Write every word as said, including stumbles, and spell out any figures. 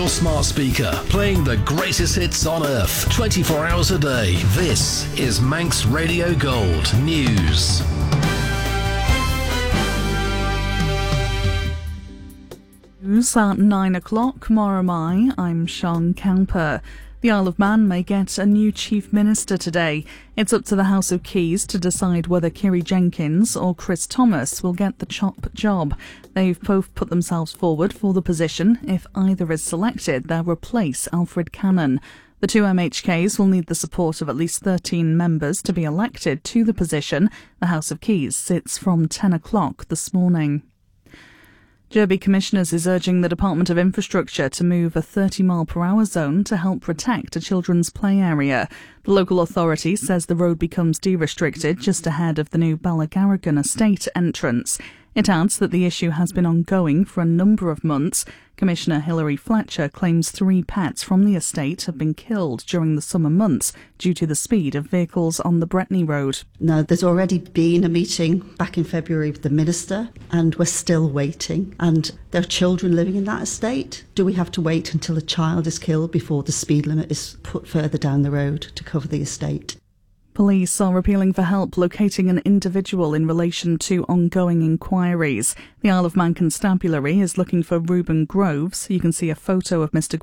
your smart speaker, playing the greatest hits on earth, twenty-four hours a day. This is Manx Radio Gold News. News at nine o'clock, Moramai. I'm Sean Camper. The Isle of Man may get a new Chief Minister today. It's up to the House of Keys to decide whether Kiri Jenkins or Chris Thomas will get the chop job. They've both put themselves forward for the position. If either is selected, they'll replace Alfred Cannon. The two M H Ks will need the support of at least thirteen members to be elected to the position. The House of Keys sits from ten o'clock this morning. Derby Commissioners is urging the Department of Infrastructure to move a thirty mile per hour zone to help protect a children's play area. The local authority says the road becomes de-restricted just ahead of the new Ballagarrigan estate entrance. It adds that the issue has been ongoing for a number of months. Commissioner Hilary Fletcher claims three pets from the estate have been killed during the summer months due to the speed of vehicles on the Bretney Road. Now, there's already been a meeting back in February with the Minister, and we're still waiting. And there are children living in that estate. Do we have to wait until a child is killed before the speed limit is put further down the road to cover the estate? Police are appealing for help locating an individual in relation to ongoing inquiries. The Isle of Man Constabulary is looking for Reuben Groves. You can see a photo of Mister